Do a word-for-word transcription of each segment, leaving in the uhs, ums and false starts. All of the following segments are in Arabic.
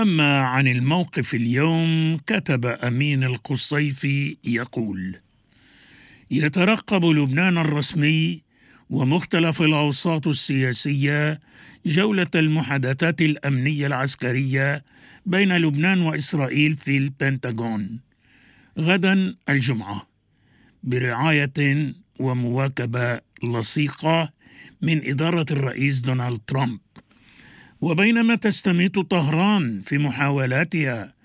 أما عن الموقف اليوم، كتب أمين القصيفي يقول: يترقب لبنان الرسمي ومختلف الأوساط السياسية جولة المحادثات الأمنية العسكرية بين لبنان وإسرائيل في البنتاغون غدا الجمعة برعاية ومواكبة لصيقة من إدارة الرئيس دونالد ترامب. وبينما تستميت طهران في محاولاتها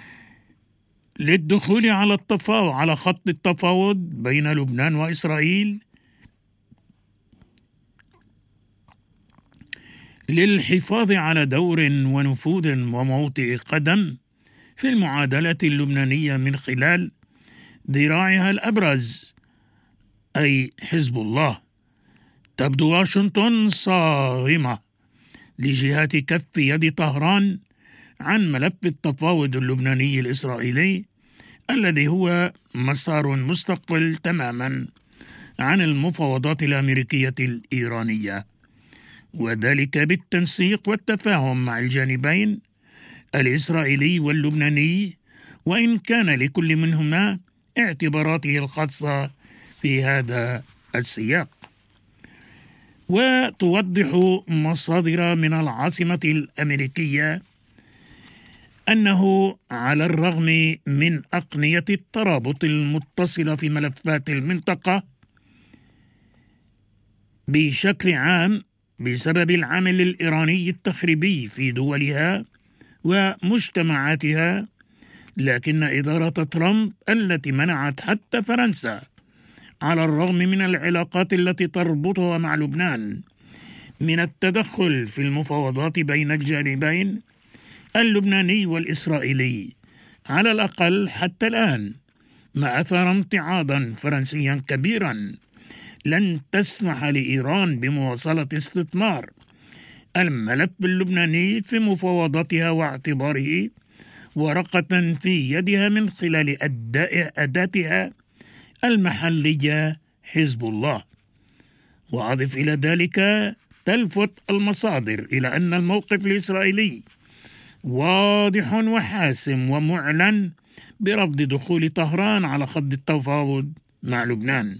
للدخول على التفاوض على خط التفاوض بين لبنان وإسرائيل للحفاظ على دور ونفوذ وموطئ قدم في المعادلة اللبنانية من خلال ذراعها الأبرز أي حزب الله، تبدو واشنطن صارمة لجهات كف يد طهران عن ملف التفاوض اللبناني الإسرائيلي الذي هو مسار مستقل تماما عن المفاوضات الأمريكية الإيرانية، وذلك بالتنسيق والتفاهم مع الجانبين الإسرائيلي واللبناني، وإن كان لكل منهما اعتباراته الخاصة في هذا السياق. وتوضح مصادر من العاصمة الأمريكية أنه على الرغم من أقنية الترابط المتصلة في ملفات المنطقة بشكل عام بسبب العمل الإيراني التخريبي في دولها ومجتمعاتها، لكن إدارة ترامب التي منعت حتى فرنسا على الرغم من العلاقات التي تربطها مع لبنان من التدخل في المفاوضات بين الجانبين اللبناني والإسرائيلي على الأقل حتى الآن، ما أثار امتعاضا فرنسيا كبيرا لن تسمح لإيران بمواصلة استثمار الملف اللبناني في مفاوضاتها واعتباره ورقة في يدها من خلال أداء أداتها المحلية حزب الله. وأضف إلى ذلك تلفت المصادر إلى أن الموقف الإسرائيلي واضح وحاسم ومعلن برفض دخول طهران على خط التفاوض مع لبنان،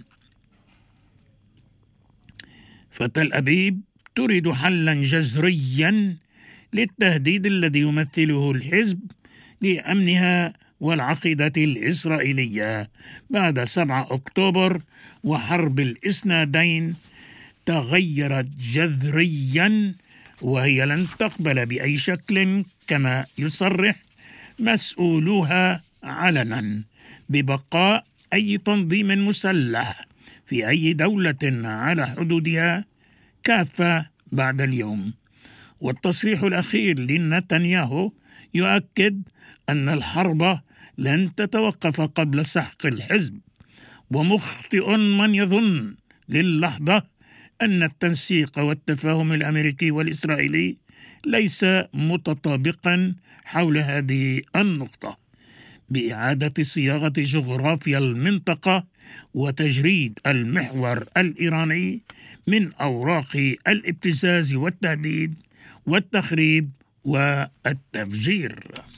فتل أبيب تريد حلا جذريا للتهديد الذي يمثله الحزب لأمنها والعقيدة الإسرائيلية بعد سبعة أكتوبر، وحرب الإسنادين تغيرت جذريا وهي لن تقبل بأي شكل كما يصرح مسؤولوها علنا ببقاء أي تنظيم مسلح في أي دولة على حدودها كافة بعد اليوم. والتصريح الأخير لنتنياهو يؤكد أن الحرب لن تتوقف قبل سحق الحزب، ومخطئ من يظن للحظة أن التنسيق والتفاهم الأمريكي والإسرائيلي ليس متطابقا حول هذه النقطة بإعادة صياغة جغرافيا المنطقة وتجريد المحور الإيراني من أوراق الابتزاز والتهديد والتخريب والتفجير.